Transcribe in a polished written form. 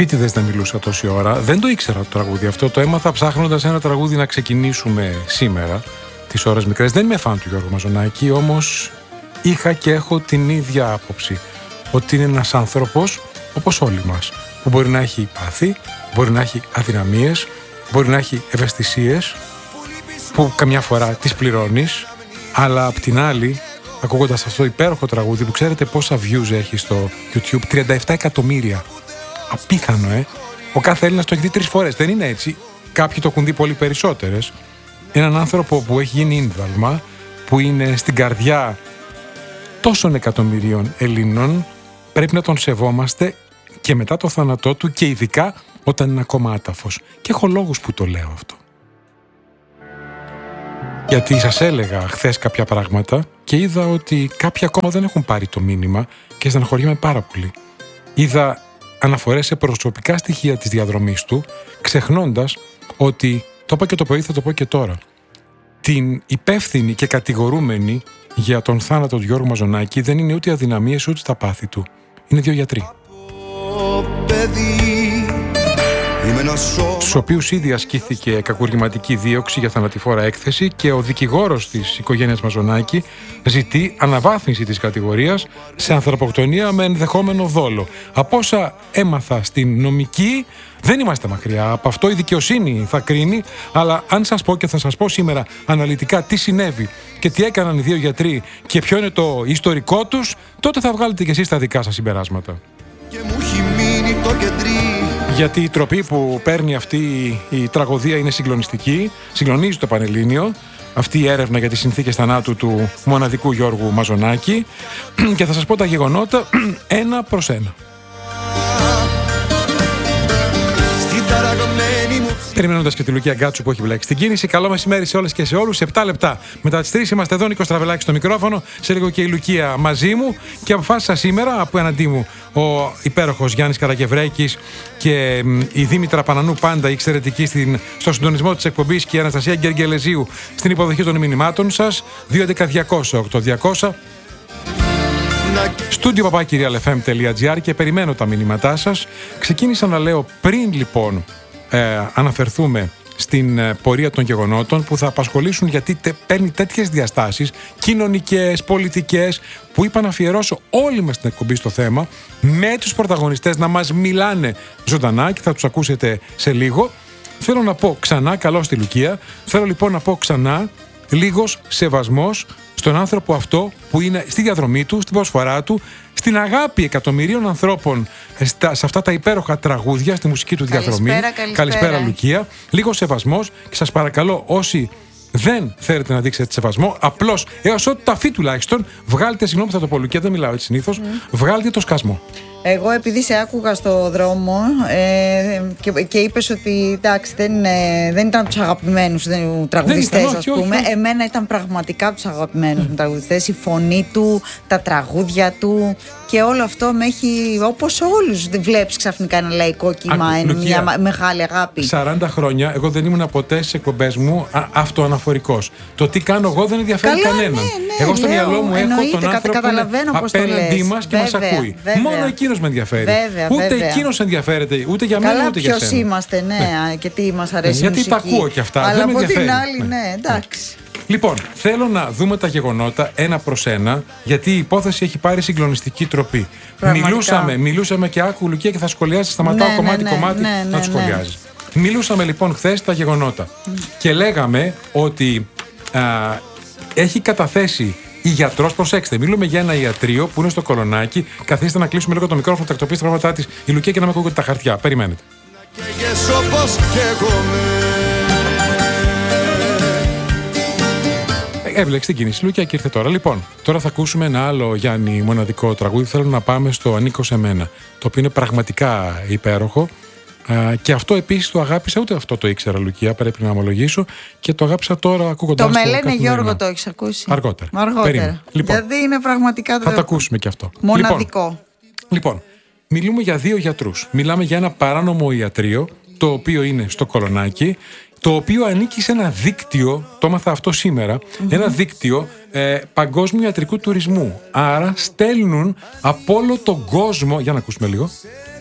επίτηδες δεν μιλούσα τόση ώρα. Δεν το ήξερα το τραγούδι αυτό. Το έμαθα ψάχνοντας ένα τραγούδι να ξεκινήσουμε σήμερα, τις ώρες μικρές. Δεν είμαι φαν του Γιώργου Μαζονάκη, όμως είχα και έχω την ίδια άποψη. Ότι είναι ένας άνθρωπος, όπως όλοι μας, που μπορεί να έχει πάθη, μπορεί να έχει αδυναμίες, μπορεί να έχει ευαισθησίες, που καμιά φορά τις πληρώνεις, αλλά απ' την άλλη, ακούγοντας αυτό το υπέροχο τραγούδι, που ξέρετε πόσα views έχει στο YouTube, 37 εκατομμύρια. Απίθανο, Ο κάθε Έλληνας το έχει δει 3 φορές. Δεν είναι έτσι. Κάποιοι το έχουν δει πολύ περισσότερες. Έναν άνθρωπο που έχει γίνει ίνδαλμα, που είναι στην καρδιά τόσων εκατομμυρίων Ελλήνων, πρέπει να τον σεβόμαστε και μετά το θάνατό του και ειδικά όταν είναι ακόμα άταφος. Και έχω λόγους που το λέω αυτό. Γιατί σας έλεγα χθες κάποια πράγματα και είδα ότι κάποιοι ακόμα δεν έχουν πάρει το μήνυμα και στεναχωριέμαι πάρα πολύ. Είδα αναφορές σε προσωπικά στοιχεία της διαδρομής του, ξεχνώντας ότι, το είπα και το πρωί, θα το πω και τώρα, την υπεύθυνη και κατηγορούμενη για τον θάνατο του Γιώργου Μαζονάκη δεν είναι ούτε αδυναμίες ούτε τα πάθη του. Είναι 2 γιατροί. Στους οποίους ήδη ασκήθηκε κακουργηματική δίωξη για θανατηφόρα έκθεση και ο δικηγόρος της οικογένειας Μαζονάκη ζητεί αναβάθμιση της κατηγορίας σε ανθρωποκτονία με ενδεχόμενο δόλο. Από όσα έμαθα στην νομική, δεν είμαστε μακριά από αυτό, η δικαιοσύνη θα κρίνει, αλλά αν σας πω και θα σας πω σήμερα αναλυτικά τι συνέβη και τι έκαναν οι 2 γιατροί και ποιο είναι το ιστορικό τους, τότε θα βγάλετε και εσείς τα δικά σας συμπεράσματα. Και μου έχει μείνει το γιατί η τροπή που παίρνει αυτή η τραγωδία είναι συγκλονιστική, συγκλονίζει το Πανελλήνιο, αυτή η έρευνα για τις συνθήκες θανάτου του μοναδικού Γιώργου Μαζονάκη και θα σας πω τα γεγονότα 1 προς 1. Περιμένοντας και τη Λουκία Γκάτσου που έχει μπλέξει στην κίνηση. Καλό μεσημέρι σε όλες και σε όλους. 7 λεπτά μετά τις 3 είμαστε εδώ. Νίκος Τραβελάκης στο μικρόφωνο. Σε λίγο και η Λουκία μαζί μου. Και αποφάσισα σήμερα, απέναντί μου ο υπέροχος Γιάννης Καραγευρέκης και η Δήμητρα Πανανού, πάντα η εξαιρετική στο συντονισμό της εκπομπής, και η Αναστασία Γκεργελεζίου στην υποδοχή των μηνυμάτων σας. 2.11.200.8.200. Στούντιο papakirialfm.gr και περιμένω τα μηνύματά σας. Ξεκίνησα να λέω πριν λοιπόν αναφερθούμε στην πορεία των γεγονότων που θα απασχολήσουν, γιατί παίρνει τέτοιες διαστάσεις κοινωνικές, πολιτικές, που είπα να αφιερώσω όλοι μας την εκπομπή στο θέμα, με τους πρωταγωνιστές να μας μιλάνε ζωντανά και θα τους ακούσετε σε λίγο. Θέλω να πω ξανά, καλώς τη Λουκία, θέλω λοιπόν να πω ξανά λίγος σεβασμός στον άνθρωπο αυτό που είναι στη διαδρομή του, στην προσφορά του, στην αγάπη εκατομμυρίων ανθρώπων σε αυτά τα υπέροχα τραγούδια, στη μουσική του διαδρομή. Καλησπέρα Λουκία. Λίγο σεβασμός και σας παρακαλώ, όσοι δεν θέλετε να δείξετε σεβασμό, απλώς έως ότι τα αφή τουλάχιστον, βγάλτε, συγγνώμη που θα το πω Λουκία, δεν μιλάω έτσι συνήθως, βγάλτε το σκασμό. Εγώ επειδή σε άκουγα στο δρόμο και είπες ότι εντάξει, δεν ήταν τους αγαπημένους τραγουδιστές, ας πούμε. Όχι. Εμένα ήταν πραγματικά τους αγαπημένους μου τραγουδιστές. Η φωνή του, τα τραγούδια του και όλο αυτό με έχει, όπως όλους βλέπεις ξαφνικά ένα λαϊκό κύμα, μια μεγάλη αγάπη. 40 χρόνια εγώ δεν ήμουν ποτέ στις εκπομπές μου αυτοαναφορικός. Το τι κάνω εγώ δεν ενδιαφέρει κανέναν. Εγώ στο μυαλό μου έχω τον άνθρωπο απέναντί μας και μας ακούει. Μόνο εκείνος με ενδιαφέρει. Ούτε εκείνος ενδιαφέρεται, ούτε για μένα ούτε για σένα. Ποιος είμαστε, και τι μας αρέσει η μουσική. Γιατί τα ακούω και αυτά. Αλλά δεν με από ενδιαφέρει. την άλλη, εντάξει. Λοιπόν, θέλω να δούμε τα γεγονότα 1 προς 1, γιατί η υπόθεση έχει πάρει συγκλονιστική τροπή. Μιλούσαμε και άκου Λουκία και θα σχολιάσεις, σταματάω κομμάτι να το σχολιάζεις. Μιλούσαμε λοιπόν χθες τα γεγονότα και λέγαμε ότι έχει καταθέσει η γιατρός, προσέξτε, μιλούμε για ένα ιατρείο που είναι στο Κολονάκι. Καθίστε να κλείσουμε λίγο το μικρόφωνο, τακτοποιήστε τα πράγματα της η Λουκία και να με ακούγονται τα χαρτιά. Περιμένετε. Έβλεξε την κίνηση Λουκία και ήρθε τώρα. Λοιπόν, τώρα θα ακούσουμε ένα άλλο Γιάννη μοναδικό τραγούδι. Θέλω να πάμε στο Ανήκω σε μένα, το οποίο είναι πραγματικά υπέροχο. Και αυτό επίσης το αγάπησα, ούτε αυτό το ήξερα Λουκία, πρέπει να ομολογήσω, και το αγάπησα τώρα ακούγοντας το. Το με λένε Γιώργο, το έχεις ακούσει? Αργότερα. Λοιπόν, γιατί είναι πραγματικά θα το ακούσουμε και αυτό. Μοναδικό. Λοιπόν, μιλούμε για 2 γιατρούς. Μιλάμε για ένα παράνομο ιατρείο, το οποίο είναι στο Κολονάκι, το οποίο ανήκει σε ένα δίκτυο, το έμαθα αυτό σήμερα, ένα δίκτυο παγκόσμιου ιατρικού τουρισμού. Άρα στέλνουν από όλο τον κόσμο, για να ακούσουμε λίγο.